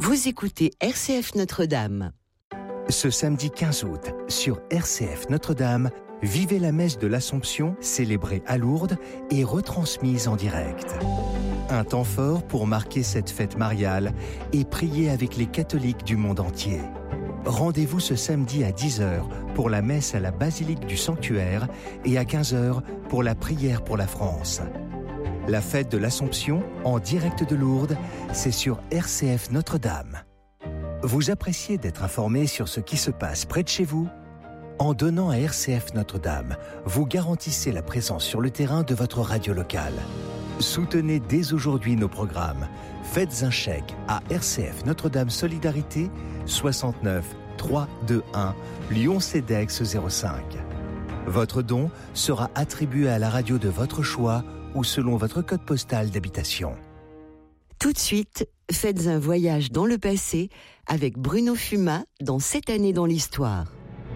Vous écoutez RCF Notre-Dame. Ce samedi 15 août, sur RCF Notre-Dame, vivez la messe de l'Assomption, célébrée à Lourdes et retransmise en direct. Un temps fort pour marquer cette fête mariale et prier avec les catholiques du monde entier. Rendez-vous ce samedi à 10h pour la messe à la basilique du Sanctuaire et à 15h pour la prière pour la France. La fête de l'Assomption, en direct de Lourdes, c'est sur RCF Notre-Dame. Vous appréciez d'être informé sur ce qui se passe près de chez vous ? En donnant à RCF Notre-Dame, vous garantissez la présence sur le terrain de votre radio locale. Soutenez dès aujourd'hui nos programmes. Faites un chèque à RCF Notre-Dame Solidarité 69 321 Lyon-CEDEX 05. Votre don sera attribué à la radio de votre choix ou selon votre code postal d'habitation. Tout de suite, faites un voyage dans le passé avec Bruno Fumat dans Cette année dans l'histoire.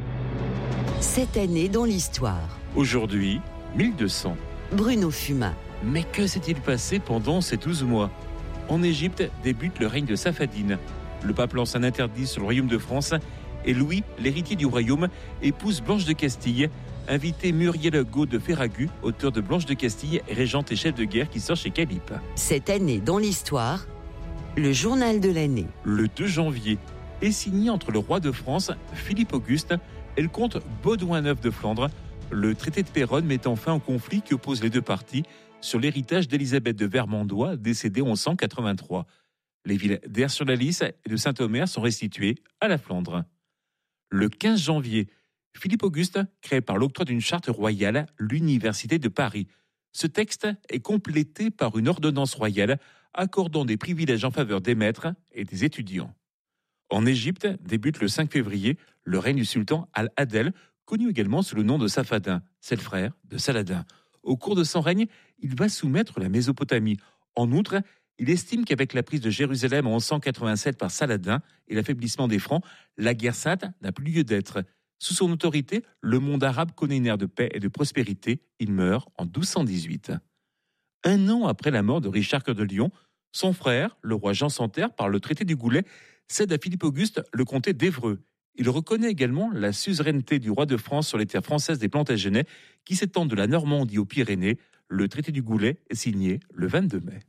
Cette année dans l'histoire. Aujourd'hui, 1200. Bruno Fumat. Mais que s'est-il passé pendant ces 12 mois ? En Égypte débute le règne de Saphadine. Le pape lance un interdit sur le royaume de France et Louis, l'héritier du royaume, épouse Blanche de Castille, invité Muriel Gaud de Ferragut, auteur de Blanche de Castille, régente et chef de guerre qui sort chez Calippe. Cette année dans l'histoire, le journal de l'année. Le 2 janvier est signé entre le roi de France, Philippe Auguste, et le comte Baudouin IX de Flandre, le traité de Péronne mettant fin au conflit qui oppose les deux parties sur l'héritage d'Élisabeth de Vermandois, décédée en 1183. Les villes d'Aire-sur-la-Lys et de Saint-Omer sont restituées à la Flandre. Le 15 janvier, Philippe Auguste crée par l'octroi d'une charte royale l'Université de Paris. Ce texte est complété par une ordonnance royale accordant des privilèges en faveur des maîtres et des étudiants. En Égypte débute le 5 février le règne du sultan Al-Adel, connu également sous le nom de Saphadin, c'est le frère de Saladin. Au cours de son règne, il va soumettre la Mésopotamie. En outre, il estime qu'avec la prise de Jérusalem en 1187 par Saladin et l'affaiblissement des Francs, la guerre sainte n'a plus lieu d'être. Sous son autorité, le monde arabe connaît une ère de paix et de prospérité. Il meurt en 1218. Un an après la mort de Richard Cœur de Lion, son frère, le roi Jean sans Terre, par le traité du Goulet, cède à Philippe Auguste le comté d'Évreux. Il reconnaît également la suzeraineté du roi de France sur les terres françaises des Plantagenets qui s'étendent de la Normandie aux Pyrénées. Le traité du Goulet est signé le 22 mai.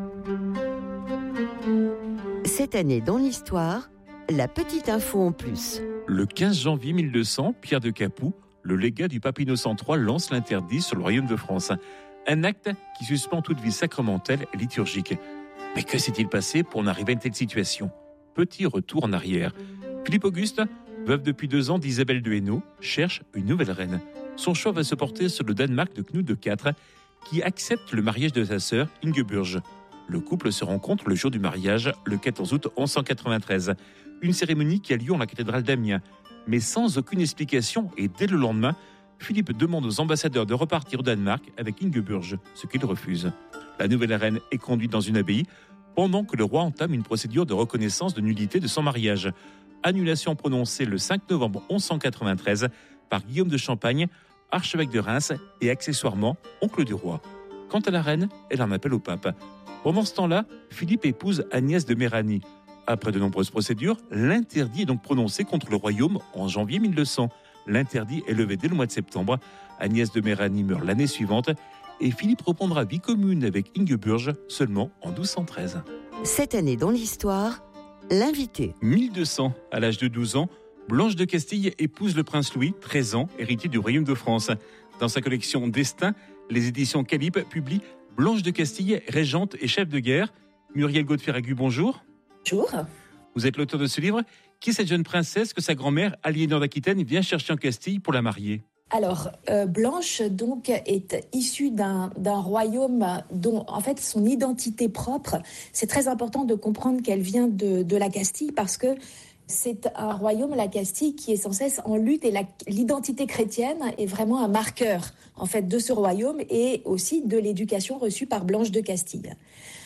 Cette année dans l'histoire, la petite info en plus. Le 15 janvier 1200, Pierre de Capoue, le légat du pape Innocent III, lance l'interdit sur le royaume de France. Un acte qui suspend toute vie sacramentelle et liturgique. Mais que s'est-il passé pour en arriver à une telle situation ? Petit retour en arrière. Philippe Auguste, veuve depuis 2 ans d'Isabelle de Hainaut, cherche une nouvelle reine. Son choix va se porter sur le Danemark de Knud IV, qui accepte le mariage de sa sœur Ingeburg. Le couple se rencontre le jour du mariage, le 14 août 1193. Une cérémonie qui a lieu en la cathédrale d'Amiens. Mais sans aucune explication, et dès le lendemain, Philippe demande aux ambassadeurs de repartir au Danemark avec Ingeburg, ce qu'ils refusent. La nouvelle reine est conduite dans une abbaye, pendant que le roi entame une procédure de reconnaissance de nullité de son mariage. Annulation prononcée le 5 novembre 1193 par Guillaume de Champagne, archevêque de Reims et accessoirement oncle du roi. Quant à la reine, elle en appelle au pape. Pendant ce temps-là, Philippe épouse Agnès de Méranie. Après de nombreuses procédures, l'interdit est donc prononcé contre le royaume en janvier 1200. L'interdit est levé dès le mois de septembre. Agnès de Méranie meurt l'année suivante et Philippe reprendra vie commune avec Ingeburg seulement en 1213. Cette année dans l'histoire, l'invité. 1200, à l'âge de 12 ans, Blanche de Castille épouse le prince Louis, 13 ans, héritier du royaume de France. Dans sa collection Destin, les éditions Calippe publient Blanche de Castille, régente et chef de guerre. Muriel Gaud de Ferragut, bonjour. Bonjour. Vous êtes l'auteur de ce livre. Qui est cette jeune princesse que sa grand-mère, Aliénor d'Aquitaine, vient chercher en Castille pour la marier ? Alors, Blanche donc est issue d'un royaume dont en fait son identité propre, c'est très important de comprendre qu'elle vient de la Castille parce que c'est un royaume, la Castille, qui est sans cesse en lutte et l'identité chrétienne est vraiment un marqueur en fait de ce royaume et aussi de l'éducation reçue par Blanche de Castille.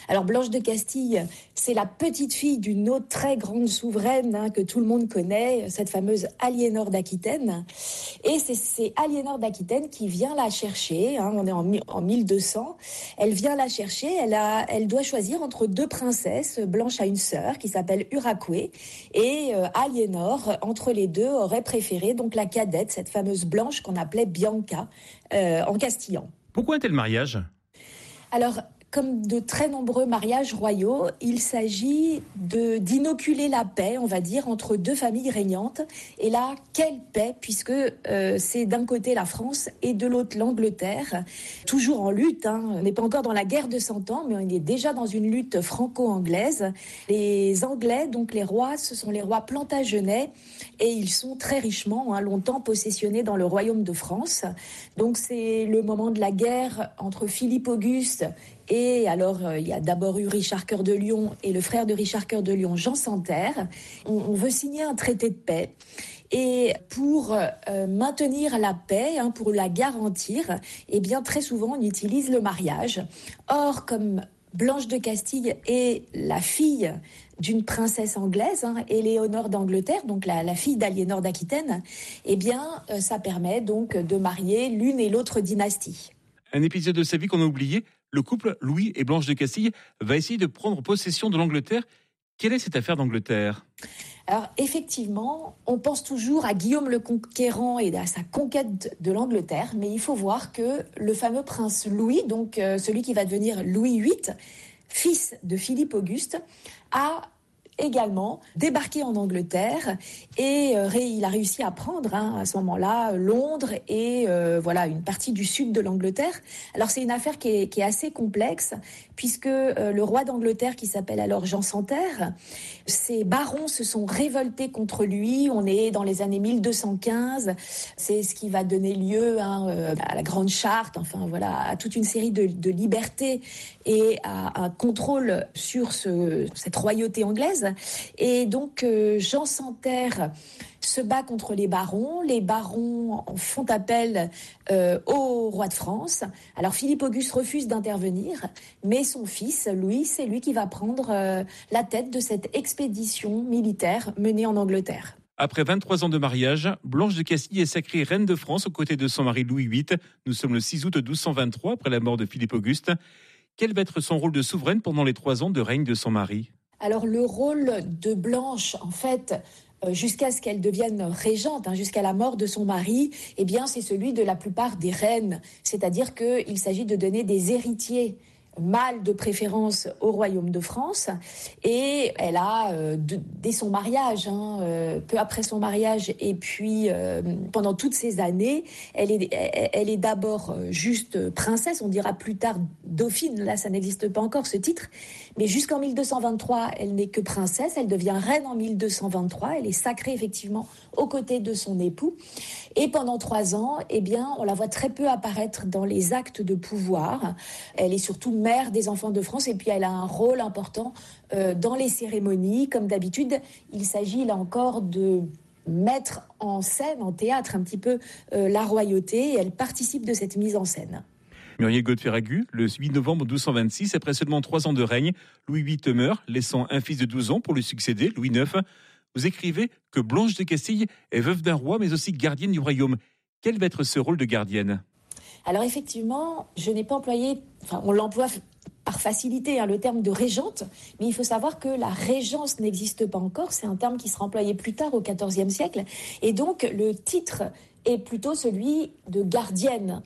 Alors Blanche de Castille, c'est la petite fille d'une autre très grande souveraine que tout le monde connaît, cette fameuse Aliénor d'Aquitaine. Et c'est Aliénor d'Aquitaine qui vient la chercher, on est en 1200. Elle vient la chercher, elle doit choisir entre deux princesses. Blanche a une sœur qui s'appelle Uraqui et Aliénor, entre les deux, aurait préféré donc la cadette, cette fameuse Blanche qu'on appelait Bianca en castillan. Pourquoi un tel mariage ? Alors, comme de très nombreux mariages royaux, il s'agit d'inoculer la paix, on va dire, entre deux familles régnantes. Et là, quelle paix, puisque c'est d'un côté la France et de l'autre l'Angleterre, toujours en lutte. On n'est pas encore dans la guerre de 100 ans, mais on est déjà dans une lutte franco-anglaise. Les Anglais, donc les rois, ce sont les rois Plantagenets, et ils sont très richement, longtemps possessionnés dans le royaume de France. Donc c'est le moment de la guerre entre Philippe Auguste et alors, il y a d'abord eu Richard Cœur de Lion et le frère de Richard Cœur de Lion, Jean Santerre. On veut signer un traité de paix. Et pour maintenir la paix, pour la garantir, eh bien, très souvent, on utilise le mariage. Or, comme Blanche de Castille est la fille d'une princesse anglaise, Éléonore d'Angleterre, donc la fille d'Aliénor d'Aquitaine, eh bien, ça permet donc de marier l'une et l'autre dynastie. Un épisode de sa vie qu'on a oublié, le couple Louis et Blanche de Castille va essayer de prendre possession de l'Angleterre. Quelle est cette affaire d'Angleterre ? Alors effectivement, on pense toujours à Guillaume le Conquérant et à sa conquête de l'Angleterre, mais il faut voir que le fameux prince Louis, donc celui qui va devenir Louis VIII, fils de Philippe Auguste, a également débarqué en Angleterre et il a réussi à prendre à ce moment-là Londres et une partie du sud de l'Angleterre. Alors c'est une affaire qui est assez complexe puisque le roi d'Angleterre qui s'appelle alors Jean Santerre, ses barons se sont révoltés contre lui. On est dans les années 1215. C'est ce qui va donner lieu à la Grande Charte, à toute une série de libertés et à un contrôle sur cette royauté anglaise. Et donc Jean Santerre se bat contre les barons. Les barons font appel au roi de France. Alors Philippe Auguste refuse d'intervenir, mais son fils, Louis, c'est lui qui va prendre la tête de cette expédition militaire menée en Angleterre. Après 23 ans de mariage, Blanche de Castille est sacrée reine de France aux côtés de son mari Louis VIII. Nous sommes le 6 août 1223, après la mort de Philippe Auguste. Quel va être son rôle de souveraine pendant les 3 ans de règne de son mari ? Alors le rôle de Blanche, en fait, jusqu'à ce qu'elle devienne régente, jusqu'à la mort de son mari, eh bien c'est celui de la plupart des reines. C'est-à-dire qu'il s'agit de donner des héritiers mâle de préférence au royaume de France, et elle a dès son mariage, peu après son mariage, et puis pendant toutes ces années, elle est d'abord juste princesse, on dira plus tard dauphine, là ça n'existe pas encore ce titre, mais jusqu'en 1223, elle n'est que princesse, elle devient reine en 1223, elle est sacrée effectivement aux côtés de son époux, et pendant 3 ans, eh bien, on la voit très peu apparaître dans les actes de pouvoir. Elle est surtout mère des enfants de France et puis elle a un rôle important dans les cérémonies. Comme d'habitude, il s'agit là encore de mettre en scène, en théâtre un petit peu la royauté, et elle participe de cette mise en scène. Muriel Gaud-Ferragut, le 8 novembre 1226, après seulement 3 ans de règne, Louis VIII meurt, laissant un fils de 12 ans pour lui succéder, Louis IX. Vous écrivez que Blanche de Castille est veuve d'un roi, mais aussi gardienne du royaume. Quel va être ce rôle de gardienne ? Alors effectivement, je n'ai pas employé, on l'emploie par facilité, le terme de régente, mais il faut savoir que la régence n'existe pas encore, c'est un terme qui sera employé plus tard au XIVe siècle, et donc le titre est plutôt celui de gardienne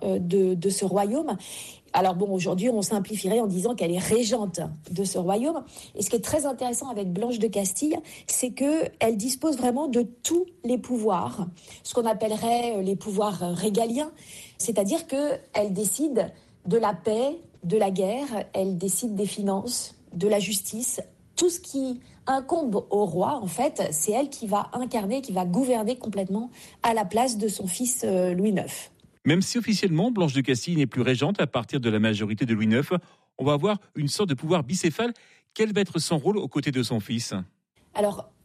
de ce royaume. Alors bon, aujourd'hui, on simplifierait en disant qu'elle est régente de ce royaume. Et ce qui est très intéressant avec Blanche de Castille, c'est qu'elle dispose vraiment de tous les pouvoirs, ce qu'on appellerait les pouvoirs régaliens, c'est-à-dire qu'elle décide de la paix, de la guerre, elle décide des finances, de la justice. Tout ce qui incombe au roi, en fait, c'est elle qui va incarner, qui va gouverner complètement à la place de son fils Louis IX. Même si officiellement Blanche de Castille n'est plus régente à partir de la majorité de Louis IX, on va avoir une sorte de pouvoir bicéphale. Quel va être son rôle aux côtés de son fils ? Alors,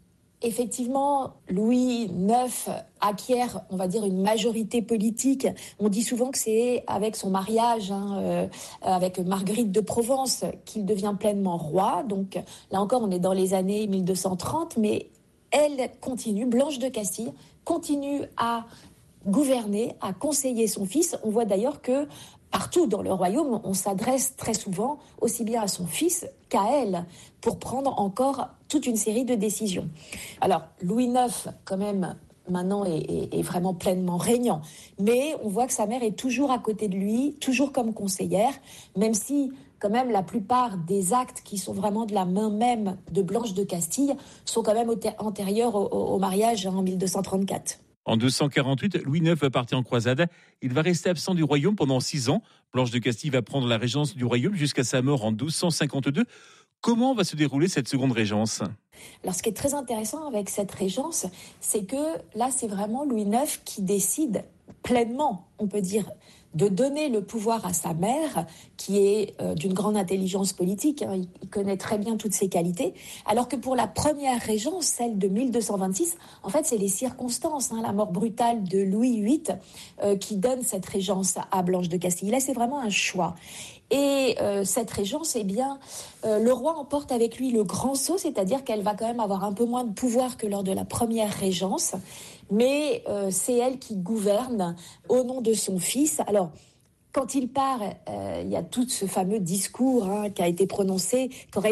Effectivement, Louis IX acquiert, on va dire, une majorité politique. On dit souvent que c'est avec son mariage avec Marguerite de Provence qu'il devient pleinement roi. Donc là encore, on est dans les années 1230, mais elle continue, Blanche de Castille, continue à gouverner, à conseiller son fils. On voit d'ailleurs que partout dans le royaume, on s'adresse très souvent aussi bien à son fils qu'à elle pour prendre encore toute une série de décisions. Alors, Louis IX, quand même, maintenant est vraiment pleinement régnant. Mais on voit que sa mère est toujours à côté de lui, toujours comme conseillère, même si, quand même, la plupart des actes qui sont vraiment de la main même de Blanche de Castille sont quand même antérieurs au mariage en 1234. En 248, Louis IX va partir en croisade. Il va rester absent du royaume pendant 6 ans. Blanche de Castille va prendre la régence du royaume jusqu'à sa mort en 1252. Comment va se dérouler cette seconde régence ? Alors, ce qui est très intéressant avec cette régence, c'est que là, c'est vraiment Louis IX qui décide pleinement, on peut dire, de donner le pouvoir à sa mère, qui est d'une grande intelligence politique, il connaît très bien toutes ses qualités, alors que pour la première régence, celle de 1226, en fait, c'est les circonstances, la mort brutale de Louis VIII, qui donne cette régence à Blanche de Castille. Là, c'est vraiment un choix. Et cette régence, le roi emporte avec lui le grand sceau, c'est-à-dire qu'elle va quand même avoir un peu moins de pouvoir que lors de la première régence, mais c'est elle qui gouverne au nom de son fils. Alors, quand il part, il y a tout ce fameux discours qui aurait été prononcé,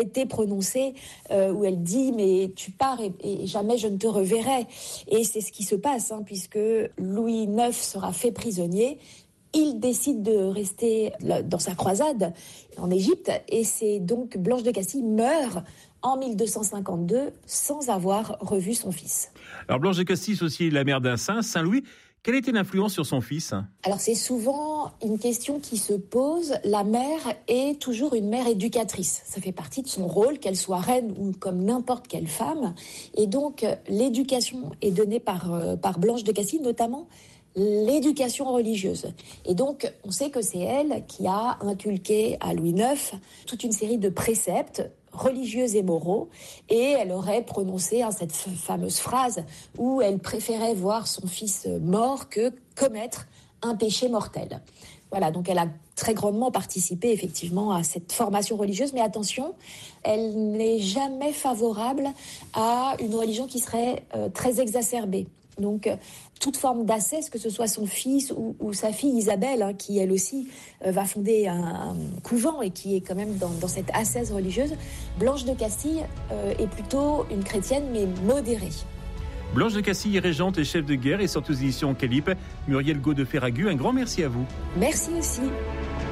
où elle dit « mais tu pars et jamais je ne te reverrai ». Et c'est ce qui se passe, puisque Louis IX sera fait prisonnier. Il décide de rester dans sa croisade en Égypte, et c'est donc Blanche de Castille meurt en 1252 sans avoir revu son fils. Alors Blanche de Castille est aussi la mère d'un saint, Saint Louis. Quelle était l'influence sur son fils ? Alors c'est souvent une question qui se pose. La mère est toujours une mère éducatrice. Ça fait partie de son rôle, qu'elle soit reine ou comme n'importe quelle femme. Et donc l'éducation est donnée par Blanche de Castille, notamment l'éducation religieuse. Et donc, on sait que c'est elle qui a inculqué à Louis IX toute une série de préceptes religieux et moraux, et elle aurait prononcé cette fameuse phrase où elle préférait voir son fils mort que commettre un péché mortel. Voilà, donc elle a très grandement participé effectivement à cette formation religieuse, mais attention, elle n'est jamais favorable à une religion qui serait très exacerbée. Donc, toute forme d'ascèse, que ce soit son fils ou sa fille Isabelle, qui elle aussi va fonder un couvent et qui est quand même dans cette ascèse religieuse, Blanche de Castille est plutôt une chrétienne, mais modérée. Blanche de Castille est régente et chef de guerre et sort aux éditions Calippe. Muriel Gaud de Ferragu, un grand merci à vous. Merci aussi.